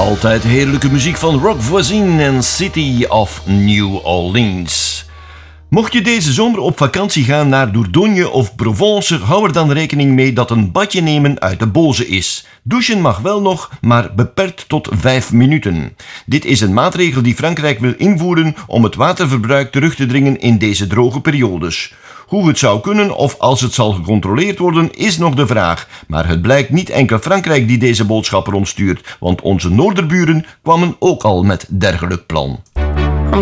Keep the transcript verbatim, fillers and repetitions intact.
Altijd heerlijke muziek van Rock Voisine en City of New Orleans. Mocht je deze zomer op vakantie gaan naar Dordogne of Provence, hou er dan rekening mee dat een badje nemen uit de boze is. Douchen mag wel nog, maar beperkt tot vijf minuten. Dit is een maatregel die Frankrijk wil invoeren om het waterverbruik terug te dringen in deze droge periodes. Hoe het zou kunnen of als het zal gecontroleerd worden is nog de vraag. Maar het blijkt niet enkel Frankrijk die deze boodschap rondstuurt, want onze noorderburen kwamen ook al met dergelijk plan.